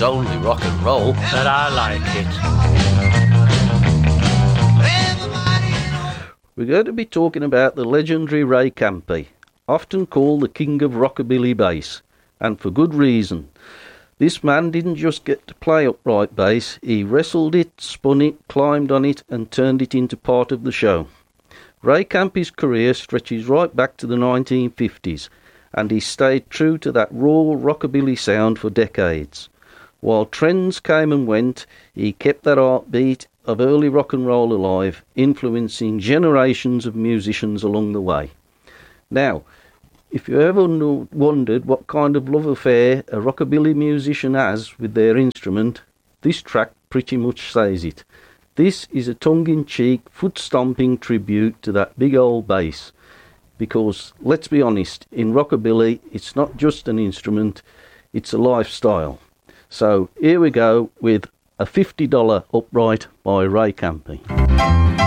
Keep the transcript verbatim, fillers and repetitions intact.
only rock and roll. But I like it. We're going to be talking about the legendary Ray Campi, often called the king of rockabilly bass, and for good reason. This man didn't just get to play upright bass, he wrestled it, spun it, climbed on it, and turned it into part of the show. Ray Campi's career stretches right back to the nineteen fifties, and he stayed true to that raw rockabilly sound for decades. While trends came and went, he kept that heartbeat of early rock and roll alive, influencing generations of musicians along the way. Now, if you ever wondered what kind of love affair a rockabilly musician has with their instrument, this track pretty much says it. This is a tongue-in-cheek, foot-stomping tribute to that big old bass. Because, let's be honest, in rockabilly, it's not just an instrument, it's a lifestyle. So, here we go with a fifty dollars upright by Ray Campi.